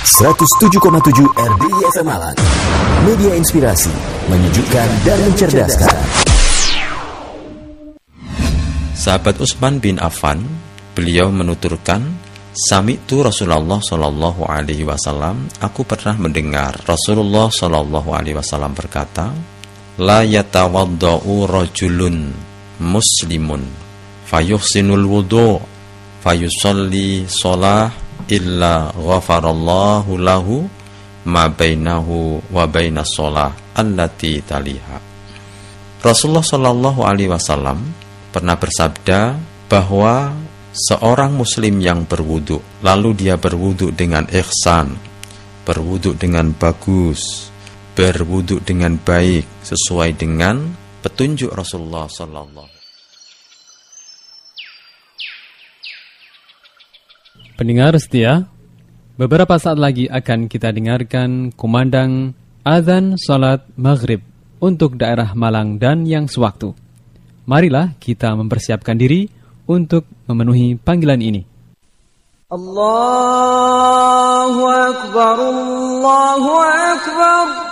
107,7 RDI FM Malang. Media inspirasi, menyejukkan dan mencerdaskan. Sahabat Utsman bin Affan, beliau menuturkan, Sami'tu Rasulullah sallallahu alaihi wasallam, aku pernah mendengar Rasulullah sallallahu alaihi wasallam berkata, la yatawaddau rajulun muslimun fayuhsinul wudu fayusalli shalah illa ghafarallahu lahu ma bainahu wa bainas shalah allati taliha. Rasulullah sallallahu alaihi wasallam pernah bersabda bahwa seorang muslim yang berwudu, lalu dia berwudu dengan ihsan, berwudu dengan bagus, berwudu dengan baik sesuai dengan petunjuk Rasulullah sallallahu. Pendengar setia, beberapa saat lagi akan kita dengarkan kumandang azan salat maghrib untuk daerah Malang dan yang sewaktu. Marilah kita mempersiapkan diri untuk memenuhi panggilan ini. Allahu Akbar, Allahu Akbar.